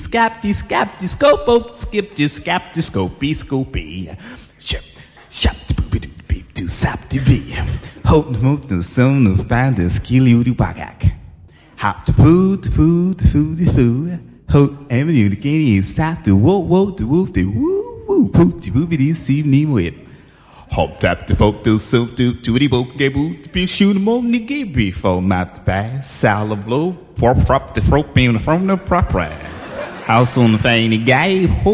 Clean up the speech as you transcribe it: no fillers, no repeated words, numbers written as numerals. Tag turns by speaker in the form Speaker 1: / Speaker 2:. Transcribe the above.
Speaker 1: Scapty, scapty, scope, skip, scapty, scopy. Shop, the booby doo beep, do sap the bee. Hope the moat, no son, no fan, the skilly, do bagak. Hop the food. Hope every the game is sap the whoa, the woo, poop, the booby, the see me with. Hop tap the photo, so to the boat, gable, to be shoot them on the game before Matt Bass, salad blow, prop the throat being from the proper. House on the fanny guy,